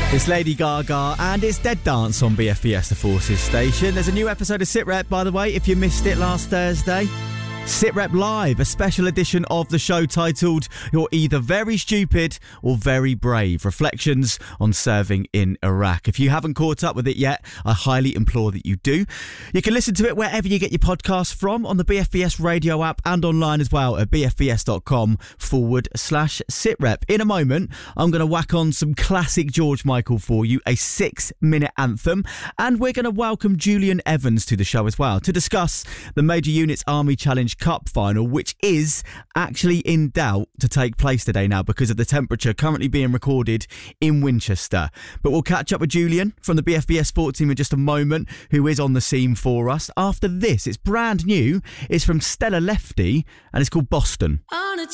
It's Lady Gaga and it's Dead Dance on BFBS, the Forces station. There's a new episode of SitRep, by the way, if you missed it last Thursday. SitRep Live, a special edition of the show titled You're Either Very Stupid or Very Brave, reflections on serving in Iraq. If you haven't caught up with it yet, I highly implore that you do. You can listen to it wherever you get your podcasts from, on the BFBS radio app and online as well at bfbs.com/sitrep. In a moment, I'm going to whack on some classic George Michael for you, a 6-minute anthem, and we're going to welcome Julian Evans to the show as well to discuss the Major Units Army Challenge Cup final, which is actually in doubt to take place today now because of the temperature currently being recorded in Winchester. But we'll catch up with Julian from the BFBS Sport team in just a moment, who is on the scene for us. After this, it's brand new. It's from Stella Lefty and it's called Boston. On a